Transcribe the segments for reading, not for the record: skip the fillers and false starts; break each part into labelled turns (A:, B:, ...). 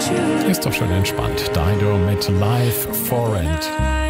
A: Ist doch schon entspannt. Dido mit Live for Rent.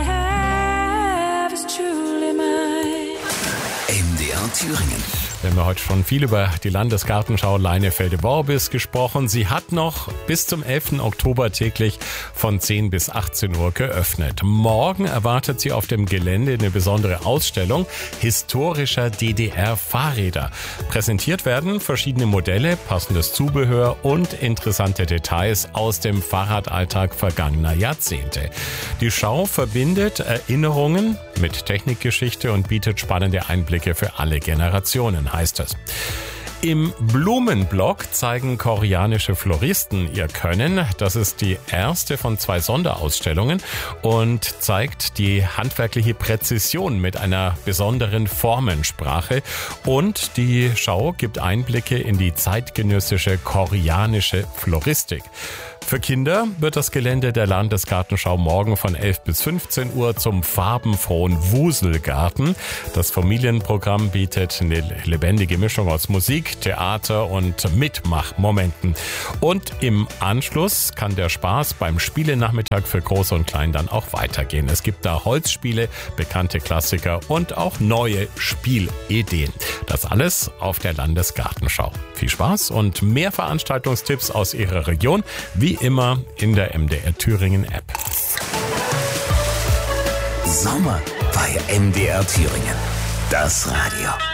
B: MDR Thüringen.
A: Wir haben ja heute schon viel über die Landesgartenschau Leinefelde-Worbis gesprochen. Sie hat noch bis zum 11. Oktober täglich von 10 bis 18 Uhr geöffnet. Morgen erwartet sie auf dem Gelände eine besondere Ausstellung historischer DDR-Fahrräder. Präsentiert werden verschiedene Modelle, passendes Zubehör und interessante Details aus dem Fahrradalltag vergangener Jahrzehnte. Die Schau verbindet Erinnerungen mit Technikgeschichte und bietet spannende Einblicke für alle Generationen, heißt es. Im Blumenblock zeigen koreanische Floristen ihr Können. Das ist die erste von 2 Sonderausstellungen und zeigt die handwerkliche Präzision mit einer besonderen Formensprache. Und die Schau gibt Einblicke in die zeitgenössische koreanische Floristik. Für Kinder wird das Gelände der Landesgartenschau morgen von 11 bis 15 Uhr zum farbenfrohen Wuselgarten. Das Familienprogramm bietet eine lebendige Mischung aus Musik, Theater und Mitmachmomenten. Und im Anschluss kann der Spaß beim Spielenachmittag für Groß und Klein dann auch weitergehen. Es gibt da Holzspiele, bekannte Klassiker und auch neue Spielideen. Das alles auf der Landesgartenschau. Viel Spaß und mehr Veranstaltungstipps aus Ihrer Region, wie immer in der MDR Thüringen App.
B: Sommer bei MDR Thüringen. Das Radio.